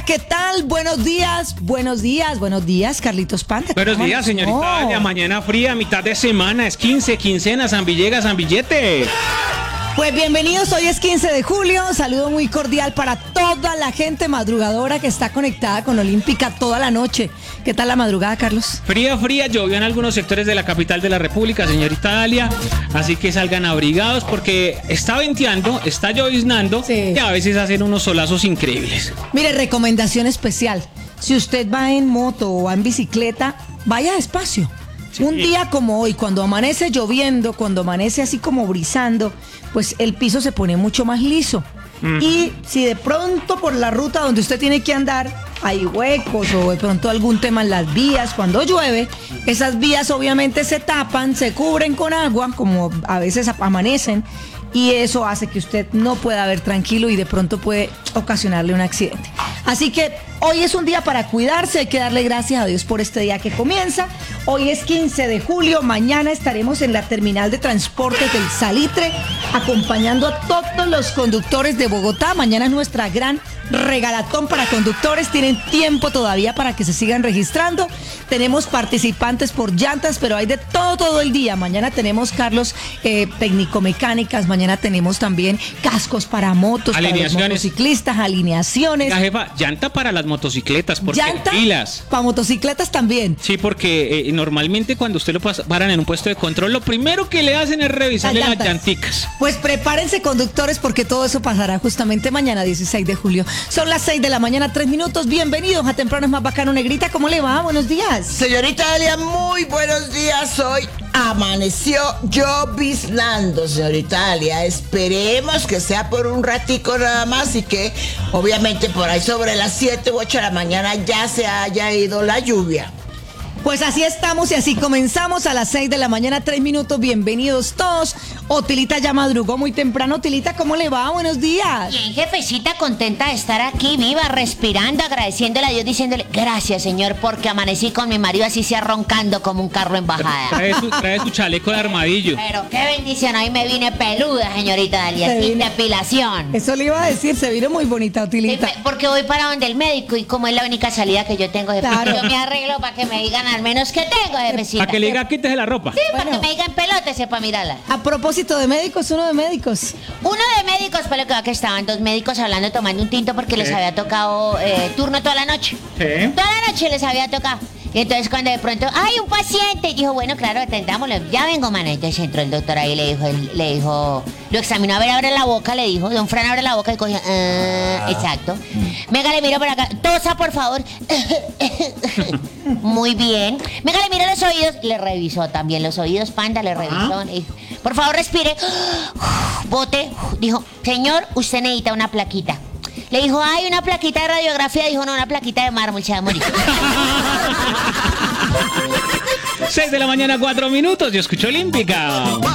Hola, ¿qué tal? Buenos días, Carlitos Panda. Buenos días, señorita Dalia. Mañana fría, mitad de semana, es 15, quincena, San Villegas, San Billete. Pues bienvenidos, hoy es 15 de julio, saludo muy cordial para toda la gente madrugadora que está conectada con Olímpica toda la noche. ¿Qué tal la madrugada, Carlos? Fría, llovió en algunos sectores de la capital de la República, señorita Dalia, así que salgan abrigados porque está venteando, está lloviznando, sí, y a veces hacen unos solazos increíbles. Mire, recomendación especial, si usted va en moto o va en bicicleta, vaya despacio. Sí. Un día como hoy, cuando amanece lloviendo, cuando amanece así como brisando, pues el piso se pone mucho más liso. Y si de pronto por la ruta donde usted tiene que andar hay huecos o de pronto algún tema en las vías, cuando llueve, esas vías obviamente se tapan, se cubren con agua, como a veces amanecen, y eso hace que usted no pueda ver tranquilo y de pronto puede ocasionarle un accidente. Así que hoy es un día para cuidarse, hay que darle gracias a Dios por este día que comienza. Hoy es 15 de julio, mañana estaremos en la terminal de transportes del Salitre acompañando a todos los conductores de Bogotá. Mañana es nuestra gran regalatón para conductores, tienen tiempo todavía para que se sigan registrando. Tenemos participantes por llantas, pero hay de todo el día. Mañana tenemos, Carlos, técnico-mecánicas, mañana tenemos también cascos para motos, para los motociclistas, alineaciones. La jefa, llanta para las motocicletas, porque llanta pilas. Para motocicletas también. Sí, porque normalmente cuando usted lo paran en un puesto de control, lo primero que le hacen es revisarle las llanticas. Pues prepárense, conductores, porque todo eso pasará justamente mañana, 16 de julio. Son las 6 de la mañana, 3 minutos. Bienvenidos a Temprano es más bacano, Negrita. ¿Cómo le va? Buenos días. Señorita Dalia, muy buenos días. Hoy amaneció lloviznando, señorita Dalia. Esperemos que sea por un ratico nada más y que obviamente por ahí sobre las 7 u 8 de la mañana ya se haya ido la lluvia. Pues así estamos y así comenzamos a las 6 de la mañana, 3 minutos. Bienvenidos todos. Otilita ya madrugó muy temprano. Otilita, ¿cómo le va? Buenos días. Bien, jefecita, contenta de estar aquí, viva, respirando, agradeciéndole a Dios, diciéndole gracias, Señor, porque amanecí con mi marido así sea roncando como un carro en bajada. Trae su chaleco de armadillo. Pero qué bendición, hoy me vine peluda, señorita Dalia, sin depilación. Eso le iba a decir, se vino muy bonita, Otilita. Sí, porque voy para donde el médico y como es la única salida que yo tengo, claro, yo me arreglo para que me digan al menos que tengo, jefecita. Para que le diga quítese la ropa. Sí, bueno, para que me digan pelótese para mirarla. A propósito de médicos, uno de médicos, pero que estaban dos médicos hablando, tomando un tinto porque les había tocado turno toda la noche. ¿Sí? Toda la noche les había tocado. Y entonces cuando de pronto, ¡ay, un paciente! Y dijo, bueno, claro, atendámoslo. Ya vengo, mano. Entonces entró el doctor ahí y le dijo, lo examinó, a ver, abre la boca, le dijo. Don Fran abre la boca y cogió, exacto. Venga, le miro por acá. Tosa, por favor. Muy bien. Venga, le miro los oídos. Le revisó también los oídos, Panda, le revisó. Le dijo, por favor, respire. Bote. Dijo, señor, usted necesita una plaquita. Le dijo, ay, una plaquita de radiografía. Dijo, no, una plaquita de mármol, se va a morir. 6 de la mañana, 4 minutos. Yo escucho Olímpica.